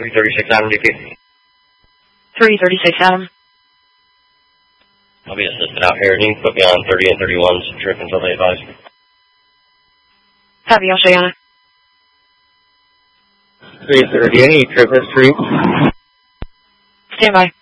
336 Adam, DP. 336 Adam. I'll be assisted out here. You can put me on 30 and 31's trip until they advise. Copy, I'll stay on it. 330, any trip history? Stand by.